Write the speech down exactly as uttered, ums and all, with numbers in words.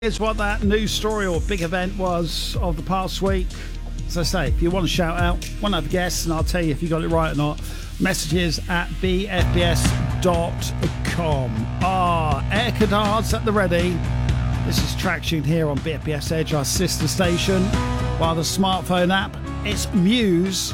Here's what that news story or big event was of the past week. As I say, if you want to shout out, want to have a guess, and I'll tell you if you got it right or not. Messages at b f b s dot com. Ah, air canards at the ready. This is Traction here on B F B S Edge, our sister station. While the smartphone app, it's Muse.